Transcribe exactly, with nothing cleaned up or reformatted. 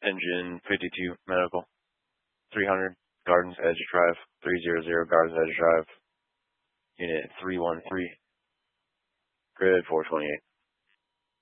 Engine fifty-two Medical. three hundred Gardens Edge Drive. three hundred Gardens Edge Drive. Unit three one three. Grid four twenty-eight.